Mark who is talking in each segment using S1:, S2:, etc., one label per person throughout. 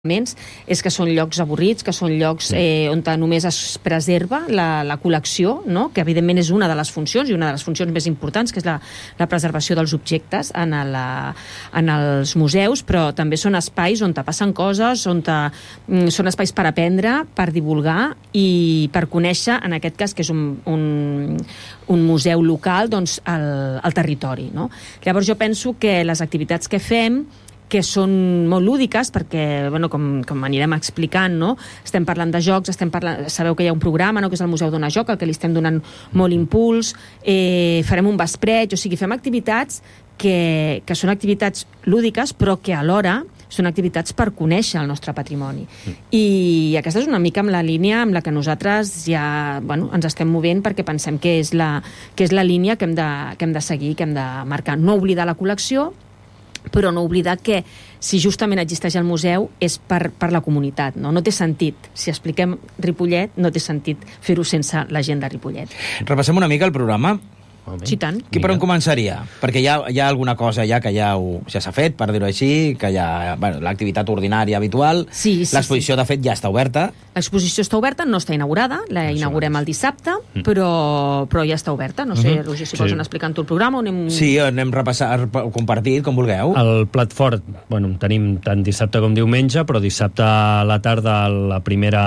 S1: és que són llocs avorrits, que són llocs on només es preserva la col·lecció, no? Que evidentment és una de les funcions, i una de les funcions més importants, que és la preservació dels objectes en els museus, però també són espais on passen coses, són espais per aprendre, per divulgar i per conèixer, en aquest cas, que és un museu local, doncs el territori, no? Llavors jo penso que les activitats que fem, que són molt lúdiques, perquè, com anirem explicant, no? Estem parlant de jocs, sabeu que hi ha un programa, no? Que és el Museu Dona Joc, al que li estem donant molt impuls, farem un vespret, o sigui, fem activitats que són activitats lúdiques, però que alhora són activitats per conèixer el nostre patrimoni. I aquesta és una mica amb la línia amb la que nosaltres ja ens estem movent, perquè pensem que és la línia que hem de seguir, que hem de marcar. No oblidar la col·lecció, però no oblidar que si justament existeix el museu és per la comunitat, no? No té sentit. Si expliquem Ripollet, no té sentit fer-ho sense la gent de Ripollet.
S2: Repassem una mica el programa.
S1: Sí, tant.
S2: Per on començaria? Perquè hi ha alguna cosa ja que ja s'ha fet, per dir-ho així, que hi ha l'activitat ordinària habitual.
S1: Sí.
S2: L'exposició, de fet, ja està oberta.
S1: L'exposició està oberta, no està inaugurada, la inaugurem el dissabte, però ja està oberta. No sé, Roger, si vols anar explicant tu el programa o anem...
S2: Sí, anem repassant, compartit, com vulgueu.
S3: El plat fort, tenim tant dissabte com diumenge, però dissabte a la tarda la primera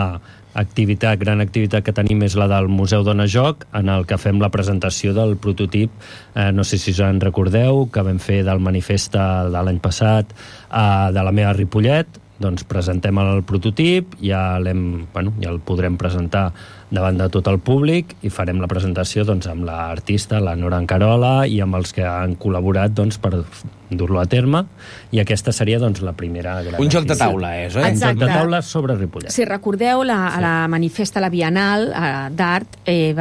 S3: gran activitat que tenim és la del Museu Dona Joc, en el que fem la presentació del prototip, no sé si us en recordeu, que vam fer del Manifesta de l'any passat, de la meva Ripollet. Doncs presentem el prototip, ja el podrem presentar davant de tot el públic i farem la presentació amb l'artista, la Nora Ancarola, i amb els que han col·laborat per dur-lo a terme, i aquesta seria la primera gran
S2: un joc de taula,
S3: oi? Un joc de taula sobre Ripollet.
S1: Si recordeu, a la Manifesta, la Bienal d'Art,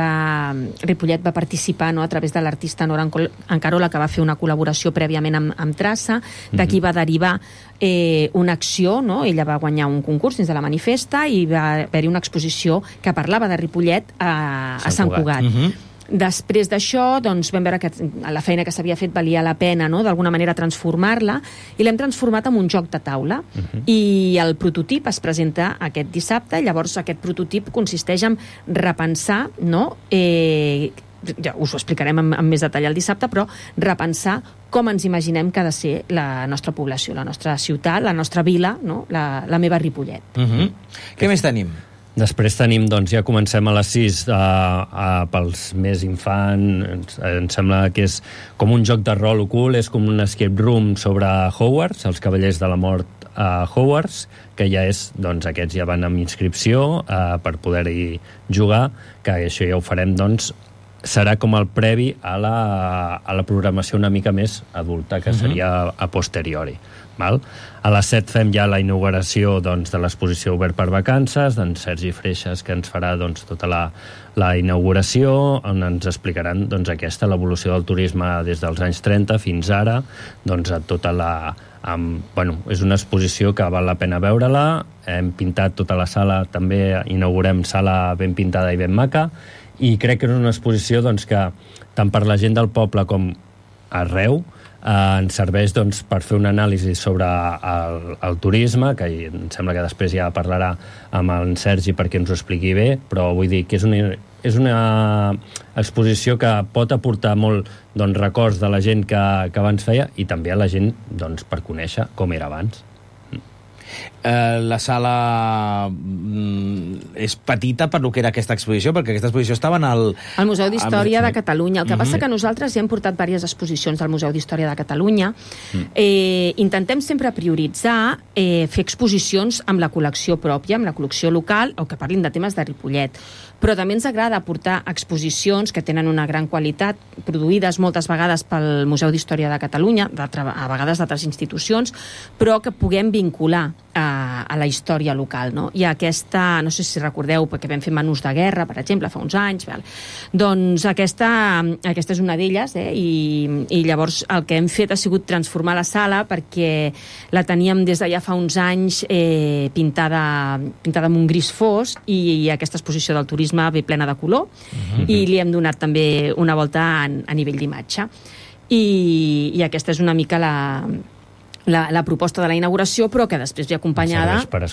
S1: Ripollet va participar a través de l'artista Nora Ancarola, que va fer una col·laboració prèviament amb Traça, d'aquí va derivar una acció, no? Ella va guanyar un concurs dins de la Manifesta i va haver-hi una exposició que parlava de Ripollet a Sant Cugat. Després d'això, vam veure que la feina que s'havia fet valia la pena, no? D'alguna manera transformar-la, i l'hem transformat en un joc de taula. I el prototip es presenta aquest dissabte. Llavors aquest prototip consisteix en repensar, no? Ja us ho explicarem amb més detall el dissabte, però repensar com ens imaginem que ha de ser la nostra població, la nostra ciutat, la nostra vila, no? La meva Ripollet.
S2: Què més tenim?
S3: Després tenim, ja comencem a les 6 pels més infants. Em sembla que és com un joc de rol ocult, és com un escape room sobre Hogwarts, els Cavallers de la Mort a Hogwarts, que ja és, aquests ja van amb inscripció per poder-hi jugar, que això ja ho farem, serà com el previ a la programació una mica més adulta, que seria a posteriori. A les 7 fem ja la inauguració de l'exposició Obert per Vacances, d'en Sergi Freixas, que ens farà tota la inauguració, on ens explicaran l'evolució del turisme des dels anys 30 fins ara, a tota la... és una exposició que val la pena veure-la. Hem pintat tota la sala, també inaugurem sala ben pintada i ben maca, i crec que és una exposició que tant per la gent del poble com arreu ens serveix per fer una anàlisi sobre el turisme, que em sembla que després ja parlarà amb en Sergi perquè ens ho expliqui bé, però vull dir que és una exposició que pot aportar molt records de la gent que abans feia, i també a la gent per conèixer com era abans.
S2: La sala és petita per lo que era aquesta exposició, perquè aquesta exposició estava al
S1: Museu d'Història de Catalunya. El que passa que nosaltres ja hem portat diverses exposicions al Museu d'Història de Catalunya. Intentem sempre prioritzar fer exposicions amb la col·lecció pròpia, amb la col·lecció local, o que parlin de temes de Ripollet. Però també ens agrada portar exposicions que tenen una gran qualitat, produïdes moltes vegades pel Museu d'Història de Catalunya, a vegades d'altres institucions, però que puguem vincular a la història local, no? I aquesta, no sé si recordeu, perquè vam fer Menús de Guerra, per exemple, fa uns anys, doncs aquesta és una d'elles, i llavors el que hem fet ha sigut transformar la sala, perquè la teníem des de ja fa uns anys pintada amb un gris fos, i aquesta exposició del turisme ve plena de color, i li hem donat també una volta a nivell d'imatge. I aquesta és una mica la proposta de la inauguració, però que després ve acompanyada